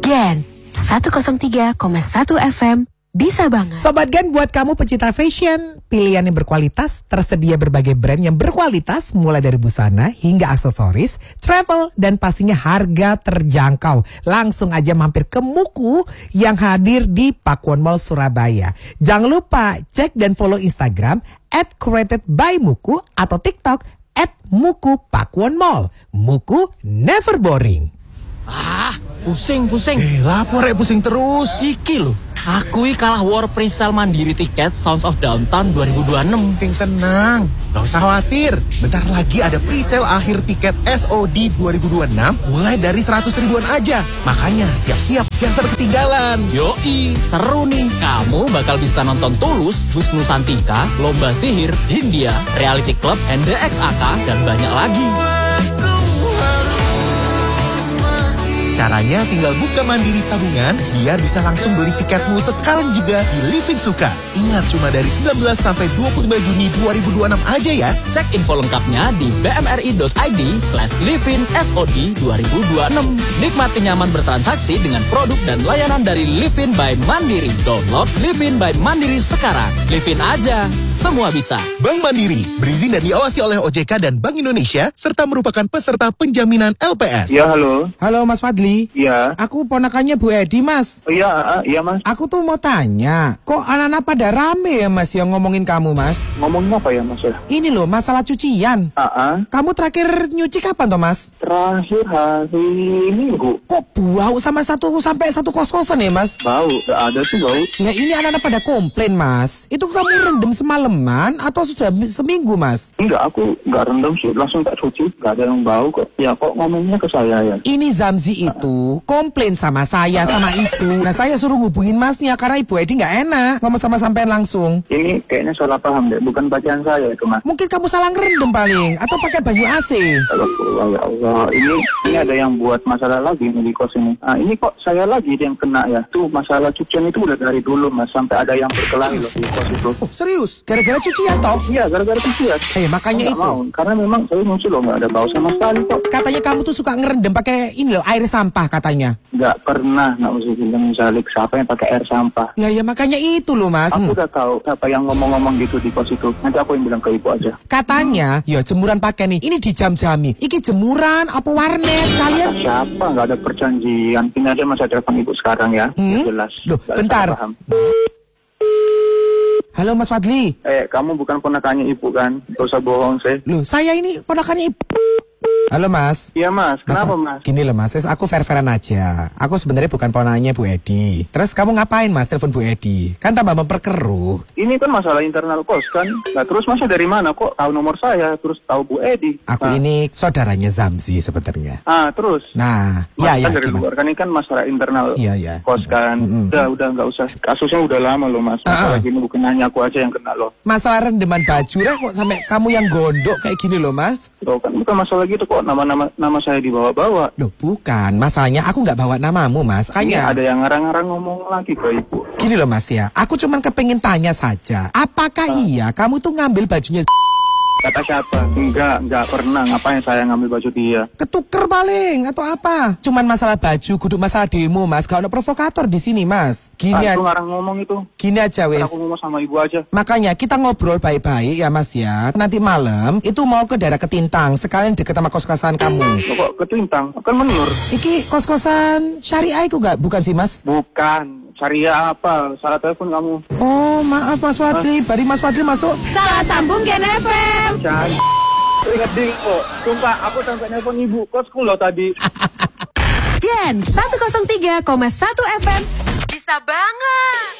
Gen 103,1 FM bisa banget. Sobat Gen, buat kamu pecinta fashion, pilihan yang berkualitas, tersedia berbagai brand yang berkualitas mulai dari busana hingga aksesoris, travel, dan pastinya harga terjangkau. Langsung aja mampir ke Muku yang hadir di Pakuwon Mall Surabaya. Jangan lupa cek dan follow Instagram @curatedbymuku atau TikTok @mukupakuwonmall. Muku never boring. Pusing. Lapor pusing terus. Iki lho, aku kalah war presale mandiri tiket Sounds of Downtown 2026. Sing tenang, gak usah khawatir. Bentar lagi ada presale akhir tiket SOD 2026 mulai dari 100 ribuan aja. Makanya siap-siap, jangan sampai ketinggalan. Yoi, seru nih. Kamu bakal bisa nonton Tulus, Wisnu Santika, Lomba Sihir, Hindia, Reality Club, NDXAK, dan banyak lagi. Caranya tinggal buka mandiri tabungan, biar bisa langsung beli tiketmu sekarang juga di Livin Suka. Ingat, cuma dari 19 sampai 25 Juni 2026 aja ya. Cek info lengkapnya di bmri.id/livinsod2026. Nikmati nyaman bertransaksi dengan produk dan layanan dari Livin by Mandiri. Download Livin by Mandiri sekarang. Livin aja, semua bisa. Bank Mandiri, berizin dan diawasi oleh OJK dan Bank Indonesia, serta merupakan peserta penjaminan LPS. Ya, halo. Halo Mas Fadli. Iya. Aku ponakannya Bu Edi, Mas. Oh, iya Mas. Aku tuh mau tanya, kok anak-anak pada rame ya Mas yang ngomongin kamu, Mas? Ngomongin apa ya, Mas? Ini loh, masalah cucian. Kamu terakhir nyuci kapan toh, Mas? Terakhir hari Minggu. Kok bau sampai satu kos-kosan ya, Mas? Bau, gak ada tuh bau. Nah, ini anak-anak pada komplain, Mas. Itu kamu rendam semalaman atau sudah seminggu, Mas? Enggak, aku gak rendam sih, langsung tak cuci. Gak ada yang bau kok. Ya kok ngomongnya ke saya ya? Ini Zamzi itu komplain sama saya, sama ibu. Nah, saya suruh hubungin Masnya karena Ibu Edi nggak enak ngomong sama sampean langsung. Ini kayaknya salah paham deh, bukan bacaan saya itu, Mas. Mungkin kamu salah ngerendam paling, atau pakai baju AC. Ya Allah, ini ada yang buat masalah lagi nih di kos ini. Ini kok saya lagi yang kena ya. Tuh masalah cucian itu udah dari dulu, Mas, sampai ada yang berkelahi loh di kos itu. Oh, serius? Gara-gara cucian toh? Iya, gara-gara cucian. Makanya itu. Mau. Karena memang saya nyuci loh, nggak ada bau sama sekali kok. Katanya kamu tuh suka ngerendam pakai ini loh, air sampah katanya. Nggak pernah, nggak usah bilang salik. Siapa yang pakai air sampah? Nah ya makanya itu loh, Mas. Aku udah tahu siapa yang ngomong-ngomong gitu di pos itu. Nanti aku yang bilang ke ibu aja. Katanya, ya jemuran pakai nih. Ini dijam-jami. Iki jemuran apa warnet kalian? Siapa? Nggak ada perjanjian. Ini aja masa telepon ibu sekarang ya. Jelas. Loh, bentar. Halo Mas Fadli. Kamu bukan ponakannya ibu kan? Gak usah bohong sih. Loh, saya ini ponakannya ibu. Halo Mas. Iya Mas, kenapa Mas? Gini loh Mas, aku fair-fairan aja. Aku sebenarnya bukan ponanya Bu Edi. Terus kamu ngapain Mas telepon Bu Edi? Kan tambah memperkeruh. Ini kan masalah internal kos kan. Nah terus Masnya dari mana kok tahu nomor saya? Terus tahu Bu Edi? Aku ini saudaranya Zamzi sebenarnya. Terus? Nah, ya dari luar kan ini kan masalah internal kos kan. Udah nggak usah. Kasusnya udah lama loh Mas. Masalah gini bukan hanya aku aja yang kena loh. Masalah rendeman baju kok sampai kamu yang gondok kayak gini loh Mas? Loh kan bukan masalah gitu kok. Nama saya dibawa-bawa. Loh bukan, masalahnya aku nggak bawa namamu Mas. Ini ada yang ngarang-ngarang ngomong lagi ke ibu. Gini loh Mas ya, aku cuman kepengen tanya saja. Apakah iya kamu tuh ngambil bajunya Kata siapa? Enggak pernah. Ngapain saya ngambil baju dia? Ketuker paling atau apa? Cuman masalah baju, kudu masalah demo Mas. Gak ada provokator di sini Mas. Gini aja. Itu ngarang ngomong itu. Gini aja wes. Aku ngomong sama ibu aja. Makanya kita ngobrol baik-baik ya Mas ya. Nanti malam itu mau ke daerah Ketintang, sekalian deket sama kos-kosan kamu. Kok Ketintang? Kan menur. Iki kos-kosan syariah itu gak? Bukan sih Mas? Bukan. Syariah apa? Salah telepon kamu. Oh maaf Mas Fadli. Bari Mas Fadli masuk. Salah sambung Gen FM. Ingat ding kok. Sumpah aku sampai nelpon ibu kosku loh tadi. Gen 103,1 FM bisa banget.